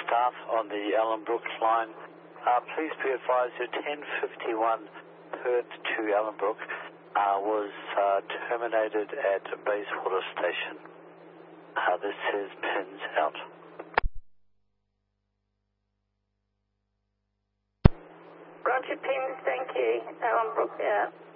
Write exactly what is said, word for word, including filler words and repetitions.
staff on the Ellenbrook line. Uh, please be advised that ten fifty-one Perth to Ellenbrook uh, was uh, terminated at Bayswater Station. Uh, this is pins out. Roger, pins, thank you. Ellenbrook out.